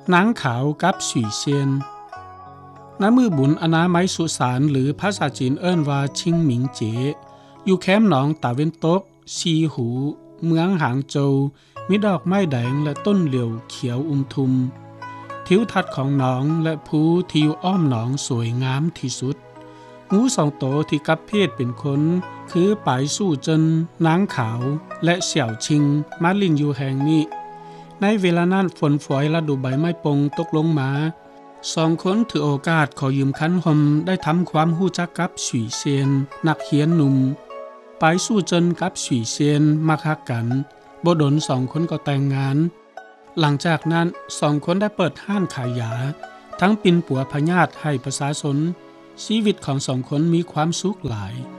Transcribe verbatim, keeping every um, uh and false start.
นางขาวกับสุยเซียนณมือบุญอนามัยสุสานหรือภาษาจีนเอิ้นว่าชิงหมิงเจอยู่แคมป์หนองตาเว้นตกซีหูเมืองหางโจวมีดอกไม้แดงและต้นเหลียวเขียวอุมทุมทิวทัศน์ของหนองและภูที่อยู่อ้อมหนองสวยงามที่สุดงูสองโตที่กับเพศเป็นคนคือปายสู้จนนางขาวและเสี่ยวชิงมาลินอยู่แห่งนี้ในเวลานั้นฝนฝอยฤดูใบไม้ปงตกลงมาสองคนถือโอกาสขอยืมคันหอมได้ทำความรู้จักกับสุยเซียนนักเขียนหนุ่มปายสู้จนกับสุยเซียนมาคักกันบ่ดนสองคนก็แต่งงานหลังจากนั้นสองคนได้เปิดห้านขายยาทั้งปินปัวพญาติให้ประชาชนชีวิตของสองคนมีความสุขหลาย